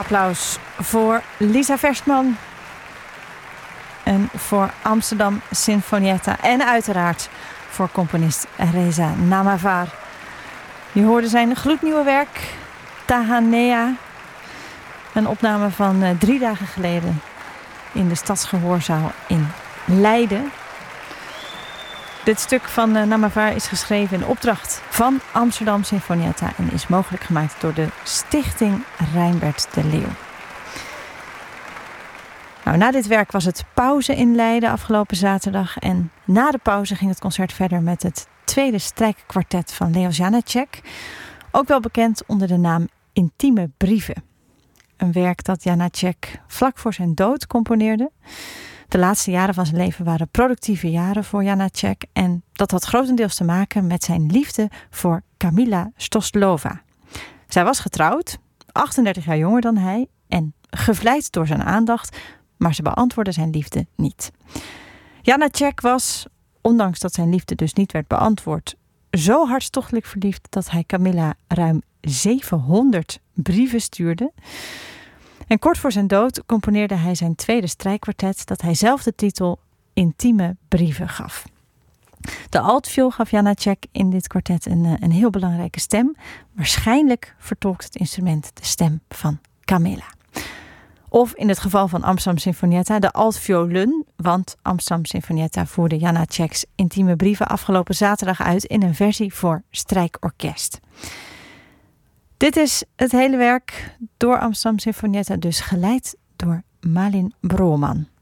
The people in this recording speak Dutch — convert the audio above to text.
applaus voor Lisa Verstman en voor Amsterdam Sinfonietta en uiteraard voor componist Reza Namavar. Je hoorde zijn gloednieuwe werk Tahanea, een opname van 3 dagen geleden in de Stadsgehoorzaal in Leiden. Dit stuk van Namavar is geschreven in opdracht van Amsterdam Sinfonietta en is mogelijk gemaakt door de Stichting Rijnbert de Leeuw. Nou, na dit werk was het pauze in Leiden afgelopen zaterdag. En na de pauze ging het concert verder met het tweede strijkkwartet van Leos Janáček. Ook wel bekend onder de naam Intieme Brieven. Een werk dat Janáček vlak voor zijn dood componeerde. De laatste jaren van zijn leven waren productieve jaren voor Janáček. En dat had grotendeels te maken met zijn liefde voor Kamila Stostlova. Zij was getrouwd, 38 jaar jonger dan hij en gevleid door zijn aandacht, maar ze beantwoordde zijn liefde niet. Janáček was, ondanks dat zijn liefde dus niet werd beantwoord, zo hartstochtelijk verliefd dat hij Kamila ruim 700 brieven stuurde. En kort voor zijn dood componeerde hij zijn tweede strijkkwartet dat hij zelf de titel Intieme Brieven gaf. De altviool gaf Janáček in dit kwartet een heel belangrijke stem. Waarschijnlijk vertolkt het instrument de stem van Kamila. Of in het geval van Amsterdam Sinfonietta de altviolen, want Amsterdam Sinfonietta voerde Janáček's Intieme Brieven afgelopen zaterdag uit in een versie voor strijkorkest. Dit is het hele werk door Amsterdam Sinfonietta, dus geleid door Malin Broman.